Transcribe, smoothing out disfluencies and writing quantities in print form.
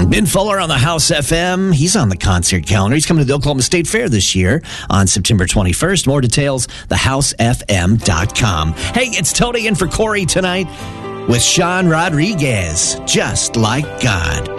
Ben Fuller on the House FM. He's on the concert calendar. He's coming to the Oklahoma State Fair this year on September 21st. More details, thehousefm.com. Hey, it's Tony in for Corey tonight with Sean Rodriguez. Just Like God.